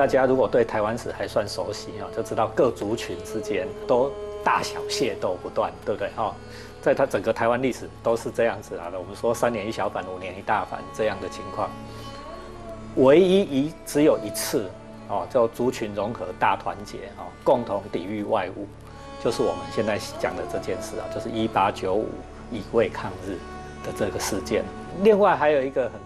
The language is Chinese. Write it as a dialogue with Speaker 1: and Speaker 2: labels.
Speaker 1: 大家如果对台湾史还算熟悉就知道各族群之间都大小械斗不断，对不对在它整个台湾历史都是这样子的。我们说3年一小反，5年一大反这样的情况，唯一只有一次叫族群融合大团结共同抵御外侮，就是我们现在讲的这件事就是1895乙未抗日的这个事件。另外还有一个很